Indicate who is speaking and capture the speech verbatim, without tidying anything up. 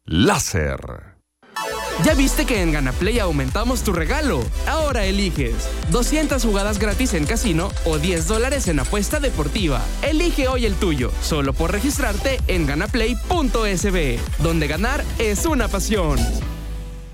Speaker 1: láser.
Speaker 2: ¿Ya viste que en GanaPlay aumentamos tu regalo? Ahora eliges doscientas jugadas gratis en casino o diez dólares en apuesta deportiva. Elige hoy el tuyo, solo por registrarte en ganaplay punto es be, donde ganar es una pasión.